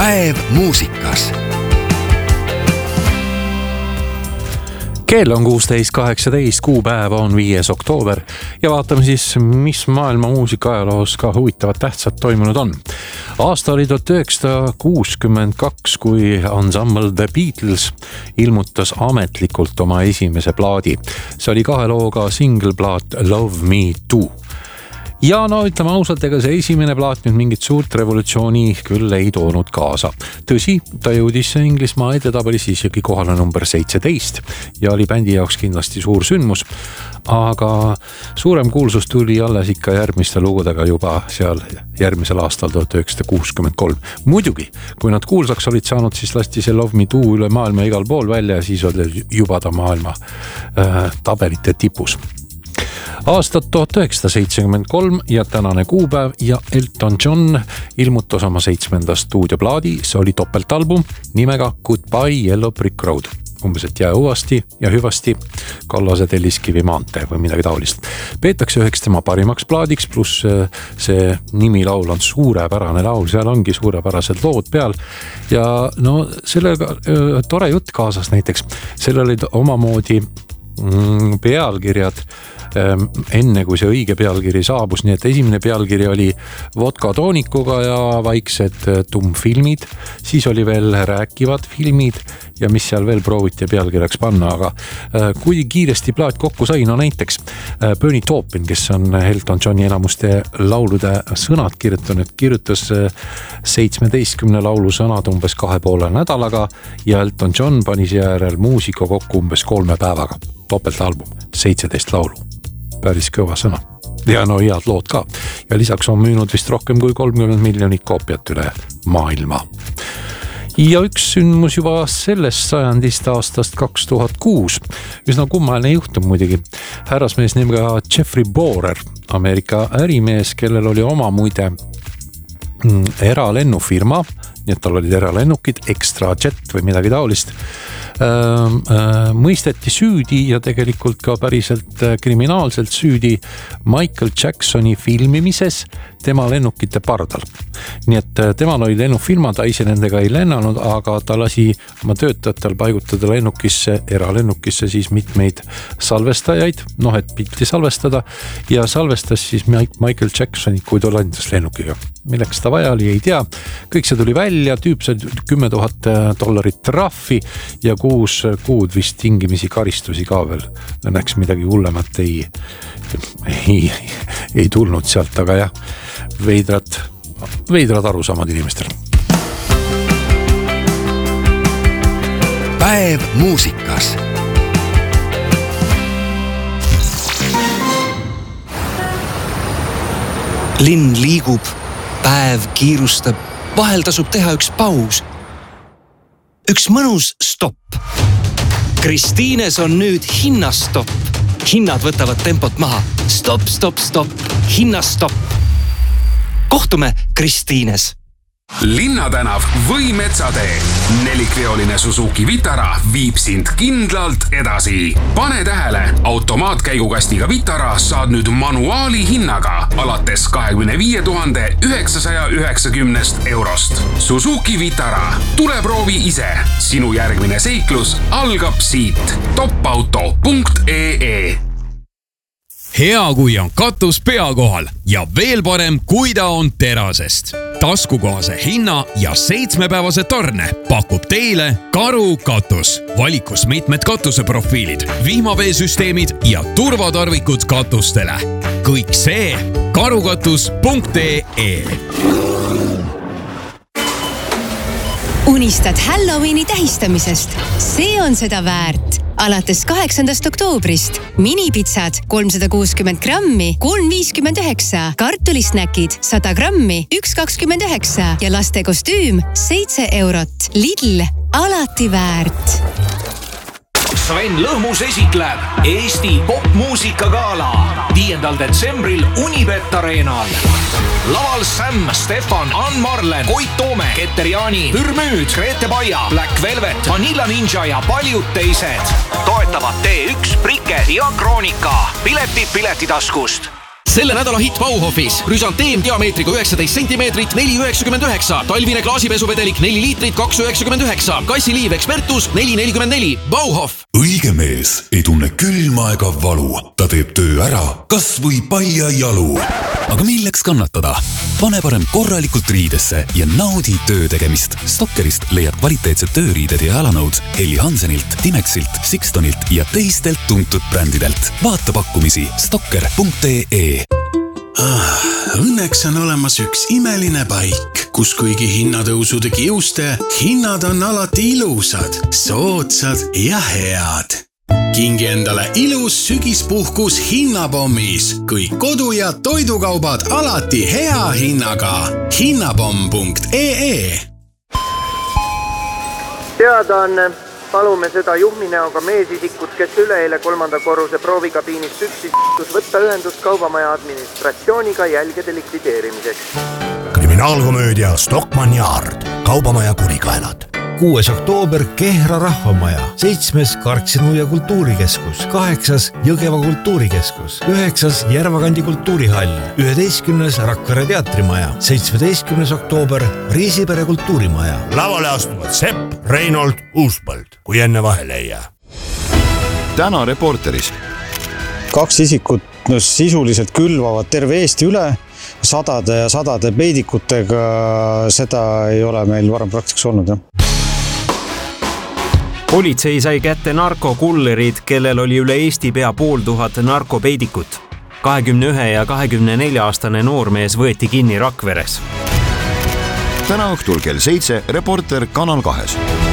Päev muusikas. Kell on 16.18, kuupäev on 5. oktoober ja vaatame siis, mis maailma muusikaajaloos ka huvitavat tähtsat toimunud on. Aasta oli 1962, kui ensemble The Beatles ilmutas ametlikult oma esimese plaadi. See oli 2 looga single-plaat Love Me Too. Ja no ütleme ausalt, ega see esimene plaat nüüd mingit suurt revolutsiooni küll ei toonud kaasa. Tõsi, ta jõudis Inglismaa edetabelis isegi kohale number 17 ja oli bändi jaoks kindlasti suur sündmus, aga suurem kuulsus tuli alles ikka järgmiste lugudega juba seal järgmisel aastal 1963. Muidugi, kui nad kuulsaks olid saanud, siis lasti see Love Me Too üle maailma igal pool välja ja siis oli juba ta maailma tabelite tipus. Aastat 1973 ja tänane kuupäev ja Elton John ilmutas oma 7. stuudioplaadi. See oli topeltalbum nimega Goodbye Yellow Brick Road. Umbes, et jää uuesti ja hüvasti Kallase Telliskivi maantee või midagi taolist. Peetakse üheks tema parimaks plaadiks, pluss see nimilaul on suurepärane laul, seal ongi suurepärased lood peal. Ja no sellega tore jutt kaasas näiteks. Sellel olid omamoodi pealkirjad enne kui see õige pealkiri saabus, nii et esimene pealkiri oli vodka toonikuga ja vaiksed tummfilmid, siis oli veel rääkivad filmid ja mis seal veel prooviti pealkirjaks panna, aga kui kiiresti plaat kokku sai, no näiteks Bernie Taupin, kes on Elton Johni enamuste laulude sõnad kirjutas 17 laulu sõnad umbes 2,5 nädalaga ja Elton John pani seejärel muusika kokku umbes 3 päevaga. Topeltalbum, 17 laulu. Päris kõva sõna. Ja no head lood ka. Ja lisaks on müünud vist rohkem kui 30 miljonit koopiat üle maailma. Ja üks sündmus juba sellest sajandist aastast 2006. Üsna kummaline juhtum muidugi. Härrasmees nimega Jeffrey Borer, Ameerika ärimees, kellel oli oma muide eralennufirma, nii et tal olid eralennukid, ExtraJet või midagi taolist. Mõisteti süüdi ja tegelikult ka päriselt kriminaalselt süüdi Michael Jacksoni filmimises tema lennukite pardal. Nii et temal oli lennufirma, ta ise nendega ei lennanud, aga ta lasi oma töötajatel paigutada eralennukisse siis mitmeid salvestajaid, et pilti salvestada ja salvestas siis Michael Jacksoni, kui ta lendas lennukiga. Milleks ta vaja oli, ei tea. Kõik see tuli välja, tüüp sai $10,000 trahvi ja 6 kuud vist tingimisi karistusi ka veel. Õnneks midagi hullemat ei tulnud sealt, aga jah, veidrad arusaamad inimestel. Päev muusikas. Linn liigub, päev kiirustab, vahel tasub teha üks paus. Üks mõnus stopp. Kristiines on nüüd hinnastopp. Hinnad võtavad tempot maha. Stopp, stopp, stopp. Hinnastopp. Kohtume Kristiines. Linnatänav või Metsatee. 4-veoline Suzuki Vitara viib sind kindlalt edasi. Pane tähele, automaatkäigukastiga Vitara saad nüüd manuaali hinnaga alates 25 990 €. Suzuki Vitara. Tule proovi ise. Sinu järgmine seiklus algab siit. topauto.ee. Hea, kui on katus pea kohal ja veel parem, kui ta on terasest. Taskukohase hinna ja 7-päevase tarne pakub teile Karu katus. Valikus mitmed katuseprofiilid, vihmaveesüsteemid ja turvatarvikud katustele. Kõik see karukatus.ee. Unistad Halloweeni tähistamisest? See on seda väärt. Alates 8. oktoobrist minipitsad 360 grammi, 3,59, kartulisnäkid 100 grammi, 1,29 ja laste kostüüm 7 €. Lidl, alati väärt. Sven Lõhmus esitleb Eesti popmuusikagala 5. detsembril Unibet Arenal. Laval Sam, Stefan, Ann Marlen, Koit Toome, Keter Jaani, Hürmüüd, Grete Paia, Black Velvet, Vanilla Ninja ja paljud teised. Toetavad T1, Prike ja Kroonika. Piletid Piletitaskust. Selle nädala hitt Bauhofis. Rüsanteem diameetriga 19 cm, 4,99. Talvine klaasipesuvedelik 4 liitrit, 2,99. Kassiliiv Expertus 4,44. Bauhof. Õige mees ei tunne külma ega valu. Ta teeb töö ära, kas või palja jalu. Aga milleks kannatada? Pane parem korralikult riidesse ja naudi töö tegemist. Stokkerist leiad kvaliteetsed tööriided ja jalanõud Helly Hansenilt, Timexilt, Sixtonilt ja teistelt tuntud brändidelt. Vaata pakkumisi stokker.ee. Õnneks on olemas üks imeline paik, kus kuigi hinnatõusude kiuste, hinnad on alati ilusad, soodsad ja head. Kingi endale ilus sügispuhkus Hinnapommis. Kõik kodu- ja toidukaubad alati hea hinnaga. Hinnapomm.ee. Teadaanne. Palume seda juhminäoga meesisikut, kes üleeile 3. korruse proovikabiinist üksis võtta ühendust kaubamaja administratsiooniga jälgede likvideerimiseks. Kriminaalkomöödia Stockmann Yard. Kaubamaja kurikaelad. 6. oktoober Kehra rahvamaja, 7. Karksinu ja kultuurikeskus, 8. Jõgeva kultuurikeskus, 9. Järvakandi kultuurihall, 11. Rakvere teatrimaja, 17. oktoober Riisipere kultuurimaja. Lavale astuvad Sepp, Reinhold, Uuspõld, kui enne vahele ei jää. Täna Reporteris. 2 isikut sisuliselt külvavad terve Eesti üle, sadade peidikutega, seda ei ole meil varem praktikas olnud. Politsei sai kätte narkokullerid, kellel oli üle Eesti pea 500 narkopeidikut. 21 ja 24-aastane noormees võeti kinni Rakveres. Täna õhtul kell 7 Reporter Kanal 2.